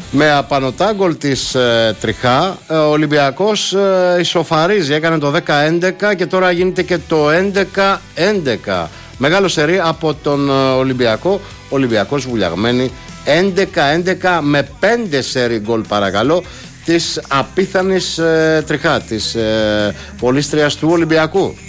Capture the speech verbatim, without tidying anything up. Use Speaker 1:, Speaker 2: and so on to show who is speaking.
Speaker 1: Με απανωτά γκολ της ε, Τριχά, ε, ο Ολυμπιακός ε, ισοφαρίζει, έκανε το δέκα έντεκα και τώρα γίνεται και το έντεκα έντεκα. Μεγάλο σερί από τον ε, Ολυμπιακό, Ολυμπιακός βουλιαγμένη έντεκα έντεκα με πέντε σερί γκολ παρακαλώ της απίθανης ε, Τριχά, της ε, πολίστριας του Ολυμπιακού.